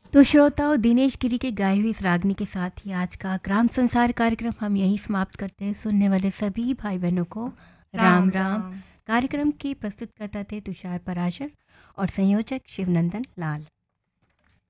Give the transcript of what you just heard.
तो श्रोताओं, दिनेश गिरी के गाए हुए इस रागनी के साथ ही आज का ग्राम संसार कार्यक्रम हम यहीं समाप्त करते हैं। सुनने वाले सभी भाई बहनों को राम राम राम। राम। कार्यक्रम की प्रस्तुतकर्ता थे तुषार पराशर और संयोजक शिवनंदन लाल।